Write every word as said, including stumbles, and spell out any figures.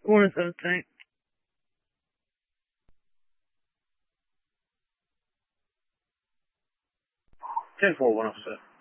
One of those things. ten four, one officer.